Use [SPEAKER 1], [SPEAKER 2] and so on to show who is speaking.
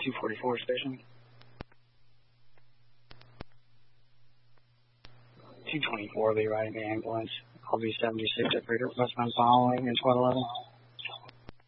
[SPEAKER 1] 244 station. 224 will be riding the ambulance. I'll be 76 at Freedom Westbound following in 1211.